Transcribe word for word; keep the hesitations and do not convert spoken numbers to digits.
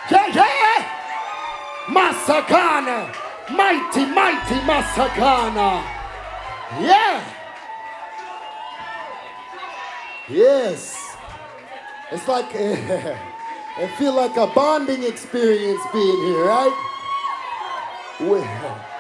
Yeah, yeah. Masakana. Mighty, mighty Masakana. Yeah. Yes. It's like, it feel like a bonding experience being here, right? Well,